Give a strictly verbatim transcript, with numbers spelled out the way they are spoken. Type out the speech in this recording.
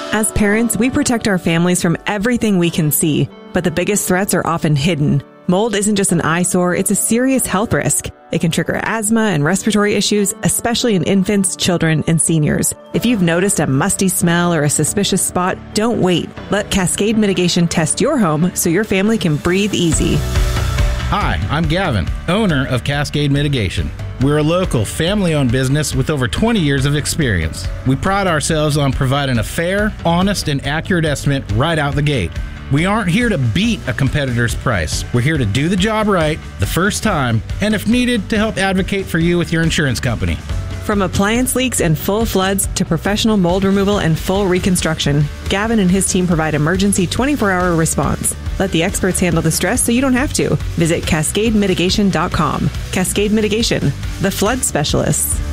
As parents, we protect our families from everything we can see, but the biggest threats are often hidden. Mold isn't just an eyesore, it's a serious health risk. It can trigger asthma and respiratory issues, especially in infants, children, and seniors. If you've noticed a musty smell or a suspicious spot, don't wait. Let Cascade Mitigation test your home so your family can breathe easy. Hi, I'm Gavin, owner of Cascade Mitigation. We're a local, family-owned business with over twenty years of experience. We pride ourselves on providing a fair, honest, and accurate estimate right out the gate. We aren't here to beat a competitor's price. We're here to do the job right the first time, and if needed, to help advocate for you with your insurance company. From appliance leaks and full floods to professional mold removal and full reconstruction, Gavin and his team provide emergency twenty-four hour response. Let the experts handle the stress so you don't have to. Visit cascade mitigation dot com. Cascade Mitigation, the flood specialists.